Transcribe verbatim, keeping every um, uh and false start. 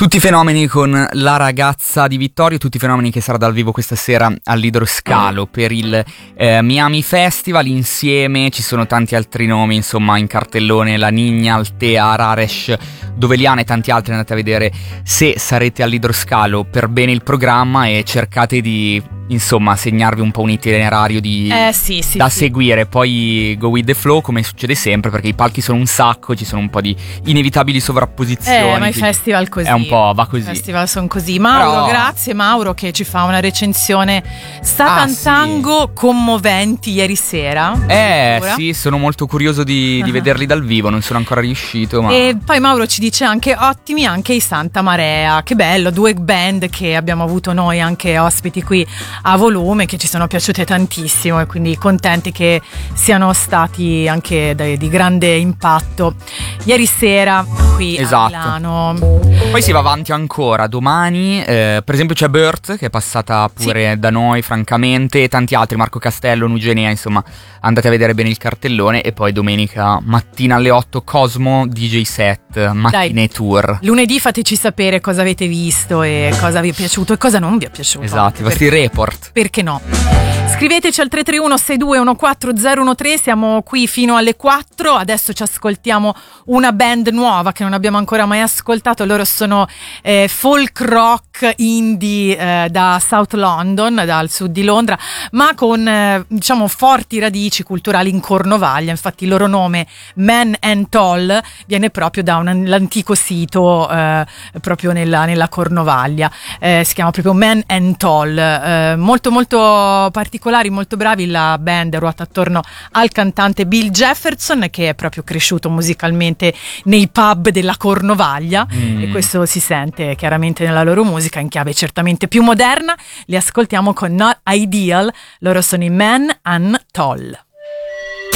Tutti i fenomeni con la ragazza di Vittorio, tutti i fenomeni che sarà dal vivo questa sera all'Idroscalo per il eh, Miami Festival. Insieme ci sono tanti altri nomi, insomma, in cartellone: La Niña, Altea, Raresh, Doveliana e tanti altri. Andate a vedere se sarete all'Idroscalo per bene il programma e cercate di, insomma, segnarvi un po' un itinerario di, eh, sì, sì, da sì. seguire. Poi go with the flow, come succede sempre, perché i palchi sono un sacco, ci sono un po' di inevitabili sovrapposizioni. Eh, ma i festival così. È un po', va così. I festival sono così. Mauro, Però... grazie Mauro che ci fa una recensione Ah, Satantango sì. commoventi ieri sera. Eh Ora. sì, sono molto curioso di, di Uh-huh. vederli dal vivo, non sono ancora riuscito, ma... E poi Mauro ci dice anche ottimi anche i Santa Marea. Che bello, due band che abbiamo avuto noi anche ospiti qui a volume, che ci sono piaciute tantissimo, e quindi contenti che siano stati anche de- di grande impatto ieri sera qui Esatto. a Milano. Poi si va avanti ancora, domani eh, per esempio c'è Burt che è passata pure Sì. da noi francamente, e tanti altri, Marco Castello, Nugenea, insomma andate a vedere bene il cartellone. E poi domenica mattina alle otto Cosmo D J set, mattine tour. Lunedì fateci sapere cosa avete visto e cosa vi è piaciuto e cosa non vi è piaciuto. Esatto, i vostri perché, report. perché no? Scriveteci al tre tre uno sei due uno quattro zero uno tre, siamo qui fino alle quattro. Adesso ci ascoltiamo una band nuova che non abbiamo ancora mai ascoltato. Loro sono eh, folk rock indie eh, da South London, dal sud di Londra, ma con eh, diciamo forti radici culturali in Cornovaglia. Infatti il loro nome Man and Tall viene proprio da un, l'antico sito eh, proprio nella, nella Cornovaglia. Eh, si chiama proprio Man and Tall. Eh, molto molto particolari, molto bravi. La band ruota attorno al cantante Bill Jefferson, che è proprio cresciuto musicalmente nei pub della Cornovaglia, mm. e questo si sente chiaramente nella loro musica in chiave certamente più moderna. Li ascoltiamo con Not Ideal. Loro sono i Man and Tall.